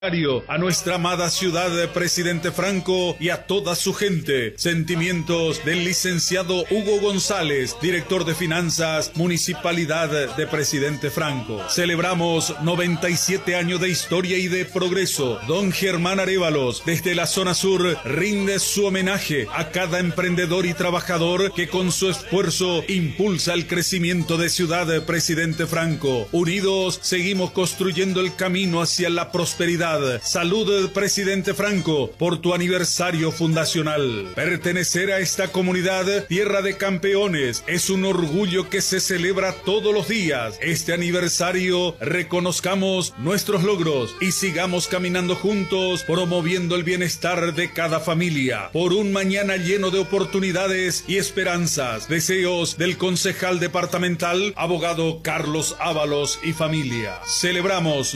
A nuestra amada ciudad de Presidente Franco y a toda su gente. Sentimientos del licenciado Hugo González, director de Finanzas, Municipalidad de Presidente Franco. Celebramos 97 años de historia y de progreso. Don Germán Arévalos, desde la zona sur, rinde su homenaje a cada emprendedor y trabajador que con su esfuerzo impulsa el crecimiento de Ciudad de Presidente Franco. Unidos, seguimos construyendo el camino hacia la prosperidad. Salud, Presidente Franco, por tu aniversario fundacional. Pertenecer a esta comunidad, tierra de campeones, es un orgullo que se celebra todos los días. Este aniversario, reconozcamos nuestros logros y sigamos caminando juntos, promoviendo el bienestar de cada familia, por un mañana lleno de oportunidades y esperanzas. Deseos del concejal departamental, abogado Carlos Ábalos y familia. Celebramos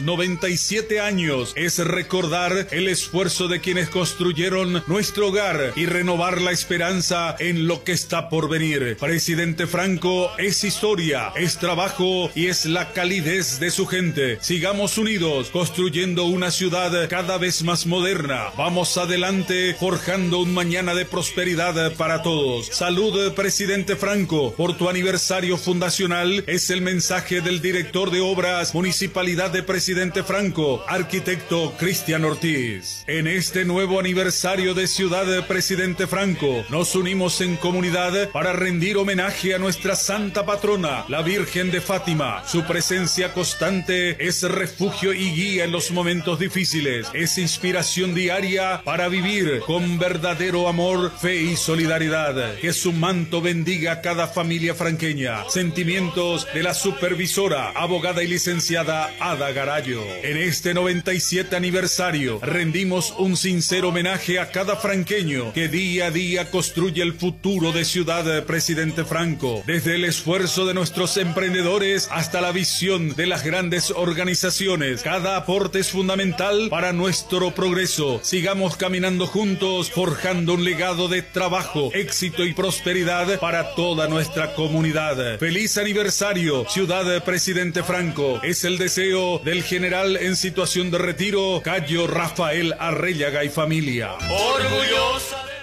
97 años. Es recordar el esfuerzo de quienes construyeron nuestro hogar y renovar la esperanza en lo que está por venir. Presidente Franco es historia, es trabajo y es la calidez de su gente. Sigamos unidos, construyendo una ciudad cada vez más moderna. Vamos adelante, forjando un mañana de prosperidad para todos. Salud, Presidente Franco, por tu aniversario fundacional, es el mensaje del director de Obras, Municipalidad de Presidente Franco, arquitecto Cristian Ortiz. En este nuevo aniversario de Ciudad de Presidente Franco, nos unimos en comunidad para rendir homenaje a nuestra santa patrona, la Virgen de Fátima. Su presencia constante es refugio y guía en los momentos difíciles. Es inspiración diaria para vivir con verdadero amor, fe y solidaridad. Que su manto bendiga a cada familia franqueña. Sentimientos de la supervisora, abogada y licenciada Ada Garayo. En este 97 aniversario, rendimos un sincero homenaje a cada franqueño que día a día construye el futuro de Ciudad de Presidente Franco. Desde el esfuerzo de nuestros emprendedores hasta la visión de las grandes organizaciones, cada aporte es fundamental para nuestro progreso. Sigamos caminando juntos, forjando un legado de trabajo, éxito y prosperidad para toda nuestra comunidad. Feliz aniversario, Ciudad de Presidente Franco. Es el deseo del general en situación de retiro, Cayo Rafael Arrellaga y familia. Orgullosa del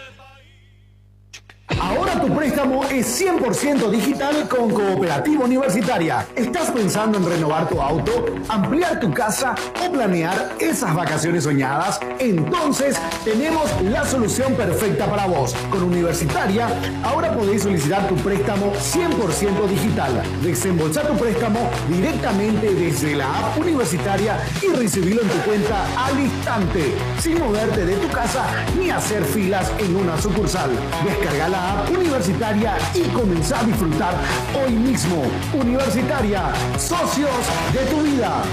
Ahora tu préstamo es 100% digital con Cooperativa Universitaria. ¿Estás pensando en renovar tu auto, ampliar tu casa o planear esas vacaciones soñadas? Entonces tenemos la solución perfecta para vos. Con Universitaria, ahora podés solicitar tu préstamo 100% digital. Desembolsar tu préstamo directamente desde la app Universitaria y recibirlo en tu cuenta al instante, sin moverte de tu casa ni hacer filas en una sucursal. Descarga la app Universitaria y comenzá a disfrutar hoy mismo. Universitaria, socios de tu vida.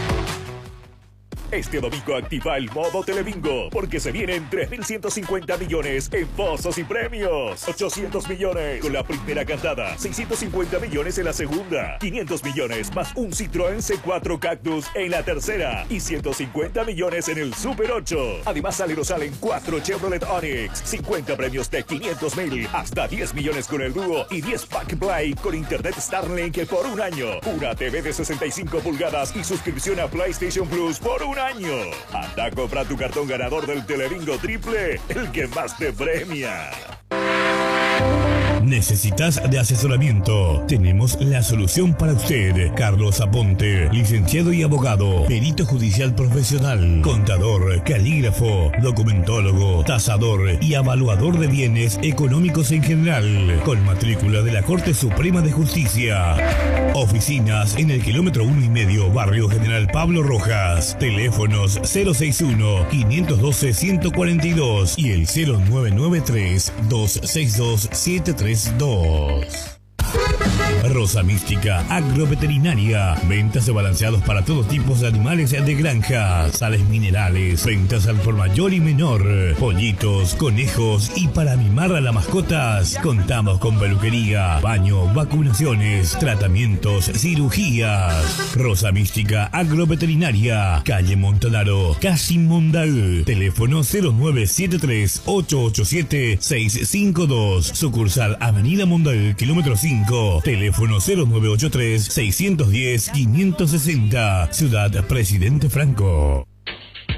Este domingo activa el modo Telebingo, porque se vienen 3.150 millones en pozos y premios. 800 millones con la primera cantada, 650 millones en la segunda, 500 millones más un Citroën C4 Cactus en la tercera y 150 millones en el Super 8. Además salen 4 Chevrolet Onix, 50 premios de 500.000, hasta 10 millones con el dúo y 10 Pack Play con Internet Starlink por un año. Una TV de 65 pulgadas y suscripción a PlayStation Plus por un año. Anda a comprar tu cartón ganador del Telebingo Triple, el que más te premia. ¿Necesitas de asesoramiento? Tenemos la solución para usted. Carlos Aponte, licenciado y abogado, perito judicial profesional, contador, calígrafo, documentólogo, tasador y evaluador de bienes económicos en general, con matrícula de la Corte Suprema de Justicia. Oficinas en el kilómetro 1,5, Barrio General Pablo Rojas. Teléfonos 061-512-142 y el 0993-262-732. Rosa Mística Agroveterinaria. Ventas de balanceados para todos tipos de animales de granja, sales minerales, ventas al por mayor y menor, pollitos, conejos y para mimar a las mascotas. Contamos con peluquería, baño, vacunaciones, tratamientos, cirugías. Rosa Mística Agroveterinaria, calle Montanaro, casi Mondaú. Teléfono 0973-887-652. Sucursal Avenida Mondaú, kilómetro 5. Teléfono 0983-610-560. Ciudad Presidente Franco.